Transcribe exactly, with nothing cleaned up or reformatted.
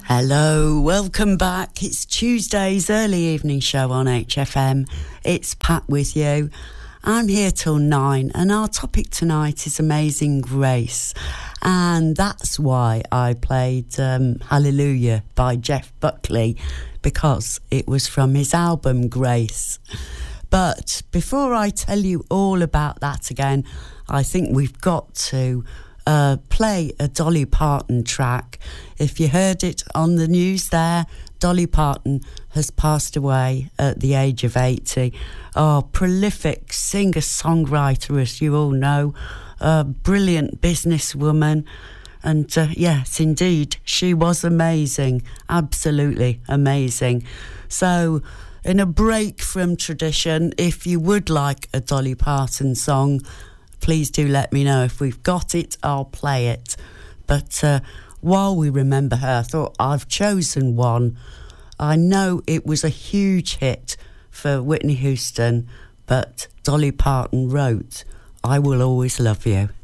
Hello, welcome back. It's Tuesday's early evening show on H F M. It's Pat with you. I'm here till nine, and our topic tonight is Amazing Grace. And that's why I played um, Hallelujah by Jeff Buckley, because it was from his album Grace. But before I tell you all about that again, I think we've got to uh, play a Dolly Parton track. If you heard it on the news there, Dolly Parton has passed away at the age of eighty. Oh, prolific singer-songwriter, as you all know, a brilliant businesswoman. And uh, yes, indeed, she was amazing, absolutely amazing. So, in a break from tradition, if you would like a Dolly Parton song, please do let me know. If we've got it, I'll play it. But uh, while we remember her, I thought I've chosen one. I know it was a huge hit for Whitney Houston, but Dolly Parton wrote, I Will Always Love You.